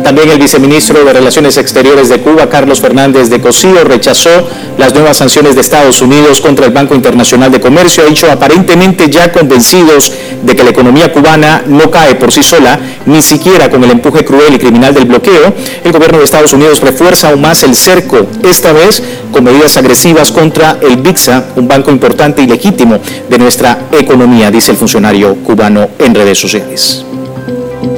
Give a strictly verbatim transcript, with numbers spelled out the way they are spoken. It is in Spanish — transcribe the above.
También el viceministro de Relaciones Exteriores de Cuba, Carlos Fernández de Cosío, rechazó las nuevas sanciones de Estados Unidos contra el Banco Internacional de Comercio. Ha dicho, aparentemente ya convencidos de que la economía cubana no cae por sí sola, ni siquiera con el empuje cruel y criminal del bloqueo, el gobierno de Estados Unidos refuerza aún más el cerco, esta vez con medidas agresivas contra el BICSA, un banco importante y legítimo de nuestra economía, dice el funcionario cubano en redes sociales.